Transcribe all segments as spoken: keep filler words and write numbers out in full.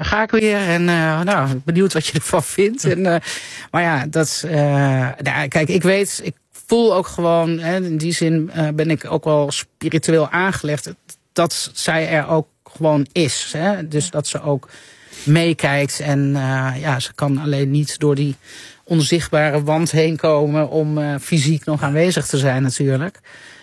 ga ik weer. En uh, nou, benieuwd wat je ervan vindt. En, uh, maar ja, dat... Uh, nou, kijk, ik weet... Ik voel ook gewoon... Hè, in die zin uh, ben ik ook wel spiritueel aangelegd... dat zij er ook gewoon is. Hè? Dus dat ze ook meekijkt. En uh, ja, ze kan alleen niet door die onzichtbare wand heen komen... om uh, fysiek nog aanwezig te zijn natuurlijk.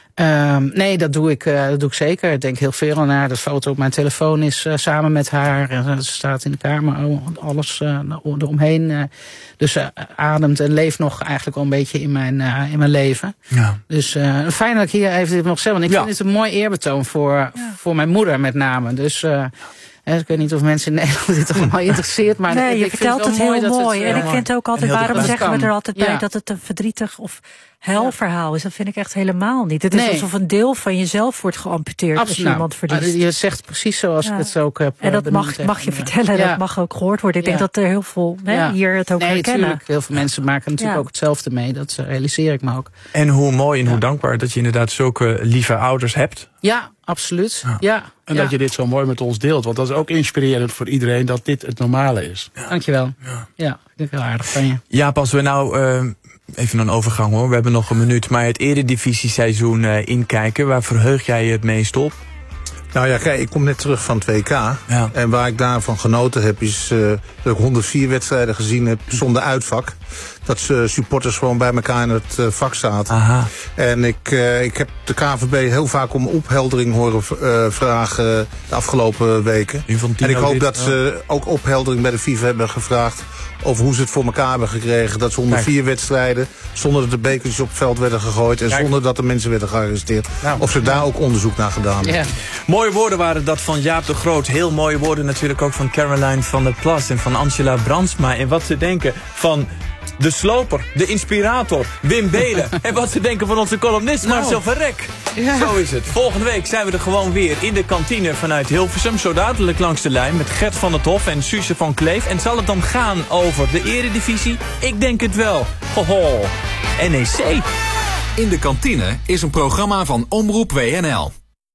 Um, nee, dat doe, ik, uh, dat doe ik zeker. Ik denk heel veel aan haar. De foto op mijn telefoon is uh, samen met haar. En uh, ze staat in de kamer, alles uh, eromheen. Uh, dus ze uh, ademt en leeft nog eigenlijk al een beetje in mijn, uh, in mijn leven. Ja. Dus uh, fijn dat ik hier even dit mag zeggen. Want ik ja. vind het een mooi eerbetoon voor, ja. voor mijn moeder met name. Dus... Uh, Ik weet niet of mensen in Nederland dit allemaal interesseert. Maar nee, ik, je ik vertelt vind het, het heel mooi. mooi. Het, en uh, ik vind ook altijd, waarom zeggen we er altijd bij... Ja. dat het een verdrietig of huilverhaal is? Dat vind ik echt helemaal niet. Het is nee. alsof een deel van jezelf wordt geamputeerd Absoluut. als je iemand verliest. Je zegt precies zoals ja. ik het ook heb. En dat mag, mag je vertellen, ja. dat mag ook gehoord worden. Ik ja. denk dat er heel veel hè, ja. hier het ook nee, herkennen. Natuurlijk. Heel veel mensen maken natuurlijk ja. ook hetzelfde mee. Dat realiseer ik me ook. En hoe mooi en ja. hoe dankbaar dat je inderdaad zulke lieve ouders hebt. Ja, absoluut. Ja. Ja. En ja. dat je dit zo mooi met ons deelt. Want dat is ook inspirerend voor iedereen dat dit het normale is. Ja. Dankjewel. Ja, ja ik denk heel aardig van je. Ja, als we nou... Uh, even een overgang hoor, we hebben nog een minuut. Maar het eredivisie-seizoen uh, inkijken, waar verheug jij je het meest op? Nou ja, kijk, ik kom net terug van het W K. Ja. En waar ik daarvan genoten heb, is uh, dat ik honderdvier wedstrijden gezien heb zonder uitvak. Dat uh, supporters gewoon bij elkaar in het uh, vak zaten. Aha. En ik, uh, ik heb de K N V B heel vaak om opheldering horen uh, vragen de afgelopen weken. En ik hoop dat ze ook opheldering bij de FIFA hebben gevraagd over hoe ze het voor elkaar hebben gekregen. Dat ze honderdvier wedstrijden, zonder dat de bekertjes op het veld werden gegooid en Kijk. zonder dat de mensen werden gearresteerd. Nou, of ze daar ook onderzoek naar gedaan hebben. Yeah. Mooie woorden waren dat van Jaap de Groot. Heel mooie woorden natuurlijk ook van Caroline van der Plas en van Angela Brandsma. En wat ze denken van de sloper, de inspirator, Wim Belen. En wat ze denken van onze columnist nou. Marcel Verrek. Ja. Zo is het. Volgende week zijn we er gewoon weer in de kantine vanuit Hilversum. Zo dadelijk langs de lijn met Gert van der Tof en Suze van Kleef. En zal het dan gaan over de eredivisie? Ik denk het wel. Hoho. N E C. In de kantine is een programma van Omroep W N L.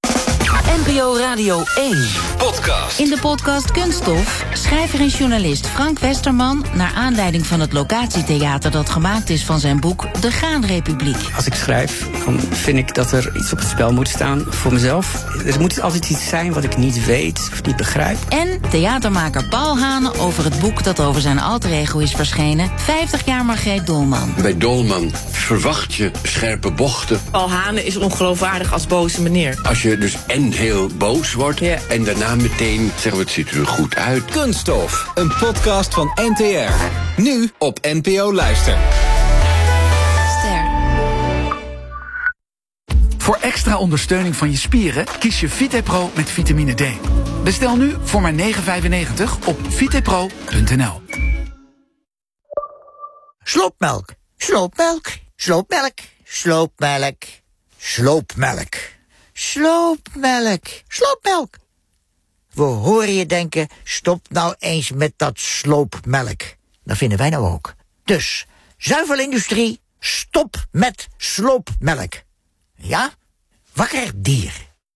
N P O Radio één. Podcast. In de podcast Kunststof, schrijver en journalist Frank Westerman... naar aanleiding van het locatietheater dat gemaakt is van zijn boek De Graanrepubliek. Als ik schrijf, dan vind ik dat er iets op het spel moet staan voor mezelf. Er moet altijd iets zijn wat ik niet weet of niet begrijp. En theatermaker Paul Hane over het boek dat over zijn alter ego is verschenen... vijftig jaar Margreet Dolman. Bij Dolman verwacht je scherpe bochten. Paul Hane is ongeloofwaardig als boze meneer. Als je dus en heel boos wordt ja. en daarna meteen zeggen we het ziet er goed uit. Kunststof, een podcast van N T R. Nu op N P O Luister. Ster. Voor extra ondersteuning van je spieren kies je VitePro met vitamine D. Bestel nu voor maar negen vijfennegentig op vitepro punt n l. Sloopmelk, sloopmelk, sloopmelk, sloopmelk, sloopmelk, sloopmelk, sloopmelk. We horen je denken, stop nou eens met dat sloopmelk. Dat vinden wij nou ook. Dus, zuivelindustrie, stop met sloopmelk. Ja? Wakker dier.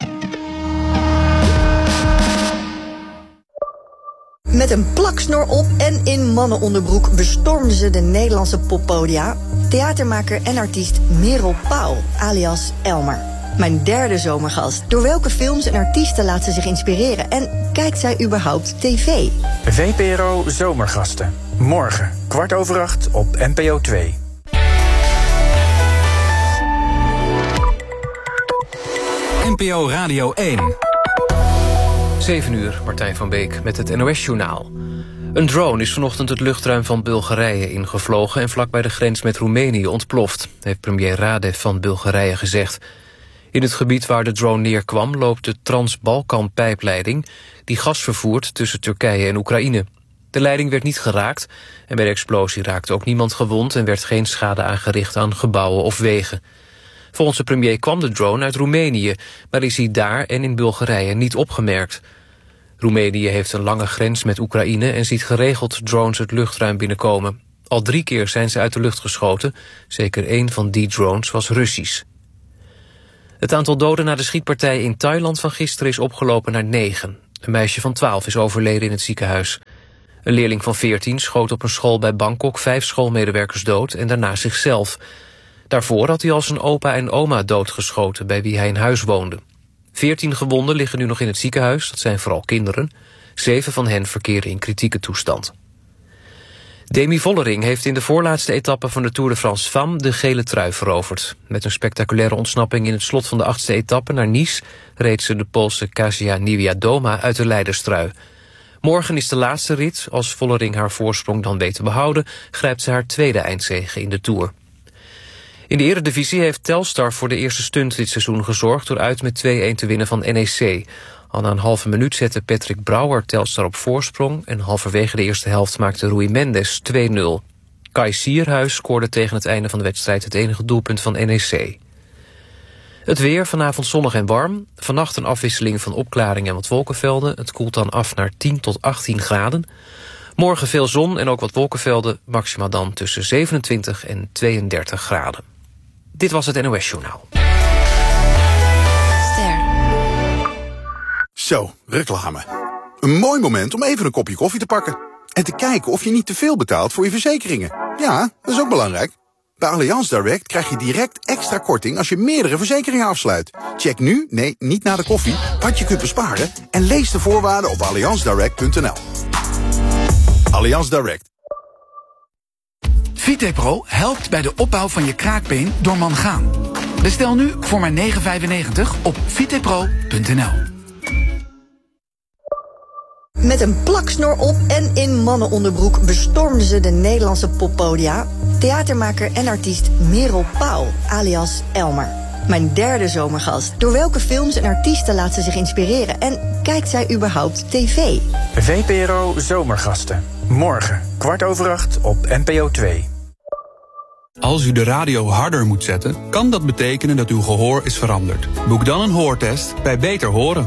Met een plaksnor op en in mannenonderbroek bestormden ze de Nederlandse poppodia. Theatermaker en artiest Merel Pauw, alias Elmer. Mijn derde zomergast. Door welke films en artiesten laat ze zich inspireren? En kijkt zij überhaupt tv? V P R O Zomergasten. Morgen, kwart over acht op N P O twee. N P O Radio één. zeven uur, Martijn van Beek met het N O S-journaal. Een drone is vanochtend het luchtruim van Bulgarije ingevlogen... en vlak bij de grens met Roemenië ontploft, heeft premier Radev van Bulgarije gezegd. In het gebied waar de drone neerkwam loopt de Trans-Balkan-pijpleiding... die gas vervoert tussen Turkije en Oekraïne. De leiding werd niet geraakt en bij de explosie raakte ook niemand gewond... en werd geen schade aangericht aan gebouwen of wegen. Volgens de premier kwam de drone uit Roemenië... maar is hij daar en in Bulgarije niet opgemerkt. Roemenië heeft een lange grens met Oekraïne... en ziet geregeld drones het luchtruim binnenkomen. Al drie keer zijn ze uit de lucht geschoten. Zeker één van die drones was Russisch. Het aantal doden na de schietpartij in Thailand van gisteren is opgelopen naar negen. Een meisje van twaalf is overleden in het ziekenhuis. Een leerling van veertien schoot op een school bij Bangkok vijf schoolmedewerkers dood en daarna zichzelf. Daarvoor had hij al zijn opa en oma doodgeschoten bij wie hij in huis woonde. Veertien gewonden liggen nu nog in het ziekenhuis, dat zijn vooral kinderen. Zeven van hen verkeren in kritieke toestand. Demi Vollering heeft in de voorlaatste etappe van de Tour de France Femmes de gele trui veroverd. Met een spectaculaire ontsnapping in het slot van de achtste etappe naar Nice reed ze de Poolse Kasia Niewiadoma uit de leiderstrui. Morgen is de laatste rit. Als Vollering haar voorsprong dan weet te behouden, grijpt ze haar tweede eindzege in de Tour. In de Eredivisie heeft Telstar voor de eerste stunt dit seizoen gezorgd door uit met twee-een te winnen van N E C. Al na een halve minuut zette Patrick Brouwer Telstar op voorsprong en halverwege de eerste helft maakte Rui Mendes twee nul. Kai Sierhuis scoorde tegen het einde van de wedstrijd het enige doelpunt van N E C. Het weer, vanavond zonnig en warm. Vannacht een afwisseling van opklaringen en wat wolkenvelden. Het koelt dan af naar tien tot achttien graden. Morgen veel zon en ook wat wolkenvelden. Maxima dan tussen zevenentwintig en tweeëndertig graden. Dit was het N O S Journaal. Zo, reclame. Een mooi moment om even een kopje koffie te pakken. En te kijken of je niet te veel betaalt voor je verzekeringen. Ja, dat is ook belangrijk. Bij Allianz Direct krijg je direct extra korting als je meerdere verzekeringen afsluit. Check nu, nee, niet na de koffie, wat je kunt besparen en lees de voorwaarden op allianz direct punt n l. Allianz Direct. Vitepro helpt bij de opbouw van je kraakbeen door mangaan. Bestel nu voor maar negen vijfennegentig op vitepro punt n l. Met een plaksnor op en in mannenonderbroek bestormden ze de Nederlandse poppodia. Theatermaker en artiest Merel Pauw, alias Elmer. Mijn derde zomergast. Door welke films en artiesten laat ze zich inspireren? En kijkt zij überhaupt tv? V P R O Zomergasten. Morgen, kwart over acht op N P O twee. Als u de radio harder moet zetten, kan dat betekenen dat uw gehoor is veranderd. Boek dan een hoortest bij Beter Horen.